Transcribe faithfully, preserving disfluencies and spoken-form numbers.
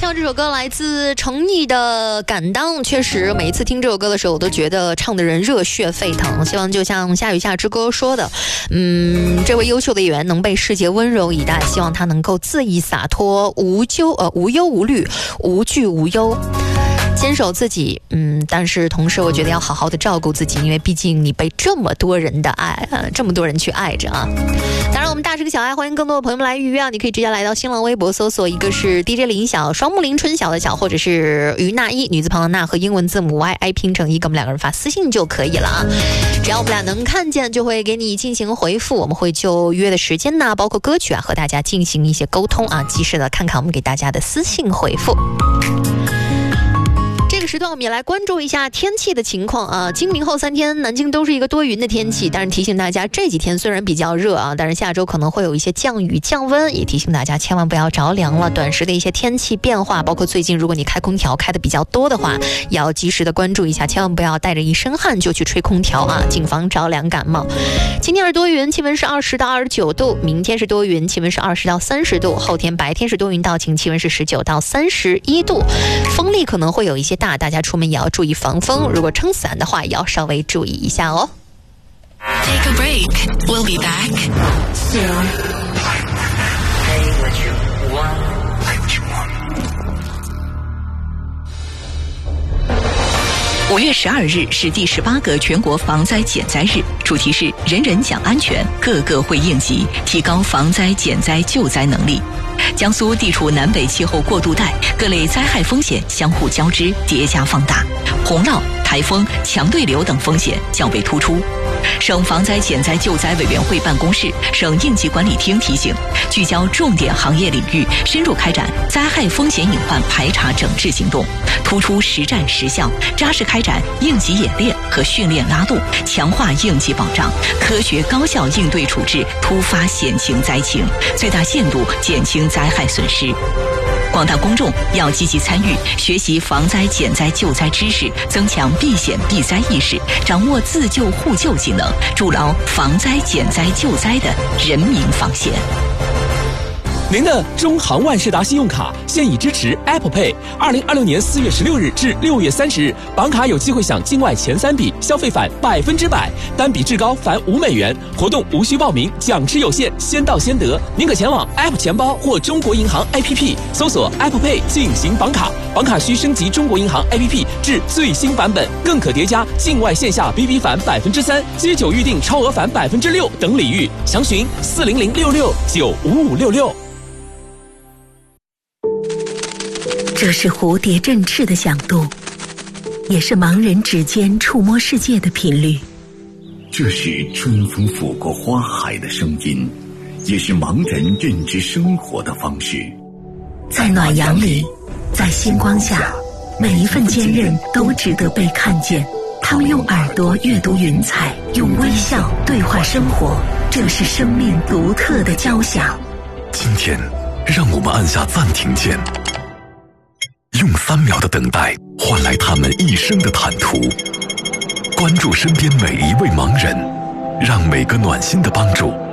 听到这首歌来自程毅的《敢当》，确实每一次听这首歌的时候，我都觉得唱的人热血沸腾。希望就像《夏雨下之歌》说的，嗯，这位优秀的演员能被世界温柔以待，希望他能够恣意洒脱，无忧呃无忧无虑，无惧无忧。坚守自己，嗯，但是同时我觉得要好好的照顾自己，因为毕竟你被这么多人的爱，呃，这么多人去爱着啊。当然，我们大师跟小爱欢迎更多的朋友们来预约啊！你可以直接来到新浪微博搜索一个是 D J 林晓，双木林春晓的晓，或者是于娜一女字旁的娜和英文字母 Y I 拼成一，给我们两个人发私信就可以了啊。只要我们俩能看见，就会给你进行回复，我们会就约的时间呐，包括歌曲啊，和大家进行一些沟通啊，及时的看看我们给大家的私信回复。这个时段我们也来关注一下天气的情况啊。今明后三天南京都是一个多云的天气，但是提醒大家这几天虽然比较热啊，但是下周可能会有一些降雨降温，也提醒大家千万不要着凉了。短时的一些天气变化，包括最近如果你开空调开的比较多的话，也要及时的关注一下，千万不要带着一身汗就去吹空调啊，谨防着凉感冒。今天是多云，气温是二十到二十九度，明天是多云，气温是二十到三十度，后天白天是多云到晴，气温是十九到三十一度，风力可能会有一些大，大家出门也要注意防风，如果撑伞的话也要稍微注意一下哦。 Take a break. We'll be back soon. Say what you want. Say what you want. 五月十二日是第十八个全国防灾减灾日，主题是人人讲安全，个个会应急，提高防灾减灾救灾能力。江苏地处南北气候过渡带，各类灾害风险相互交织叠加放大，洪涝、台风、强对流等风险较为突出。省防灾减灾救灾委员会办公室、省应急管理厅提醒，聚焦重点行业领域，深入开展灾害风险隐患排查整治行动，突出实战实效，扎实开展应急演练和训练拉动，强化应急保障，科学高效应对处置突发险情灾情，最大限度减轻灾害损失。广大公众要积极参与，学习防灾减灾救灾知识，增强避险避灾意识，掌握自救互救技能，筑牢防灾减灾救灾的人民防线。 您的中航万事达信用卡现已支持 Apple Pay。二零二六年四月十六日至六月三十日，绑卡有机会享境外前三笔消费返百分之百，单笔至高返五美元。活动无需报名，奖池有限，先到先得。您可前往 App 钱包或中国银行 A P P 搜索 Apple Pay 进行绑卡，绑卡需升级中国银行 A P P 至最新版本，更可叠加境外线下 B B 返百分之三、街九预订超额返百分之六等礼遇。详询四零零六六九五五六六。 这是蝴蝶振翅的响度，也是盲人指尖触摸世界的频率。 这是春风拂过花海的声音，也是盲人认知生活的方式。 在暖阳里，在星光下，每一份坚韧都值得被看见。他们用耳朵阅读云彩，用微笑对话生活，这是生命独特的交响。 今天，让我们按下暂停键，用三秒的等待换来他们一生的坦途。关注身边每一位盲人，让每个暖心的帮助